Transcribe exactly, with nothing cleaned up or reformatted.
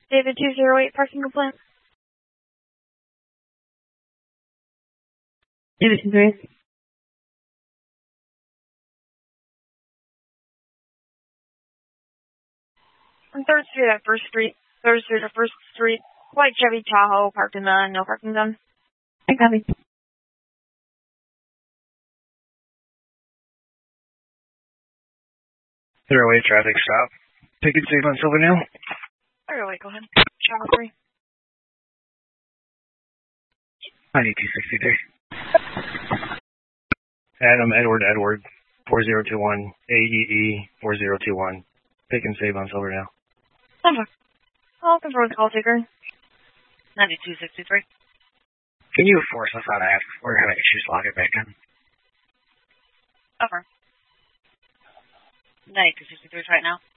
David two zero eight, parking complaint. David two zero eight. On third Street at First Street. third Street at First Street. White Chevy Tahoe parked in the no parking zone. I copy. zero eight traffic stop. Ticket safe on Silverdale. zero eight, go ahead. Channel three. ninety-two sixty-three. Adam Edward Edward four zero two one A E E four zero two one. Pick and save on Silverdale. Okay. I'll confirm with the call taker. ninety-two sixty-three. Can you force us out of ask? We're having issues log it back in. Over. ninety-two sixty-three right now.